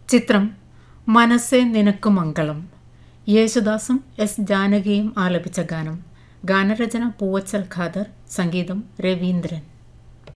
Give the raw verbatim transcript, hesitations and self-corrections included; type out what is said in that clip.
ചിത്രം മനസ്സേ നിനക്കു മംഗളം. യേശുദാസും എസ് ജാനകിയും ആലപിച്ച ഗാനം. ഗാനരചന പൂവച്ചൽ ഖാദർ, സംഗീതം രവീന്ദ്രൻ.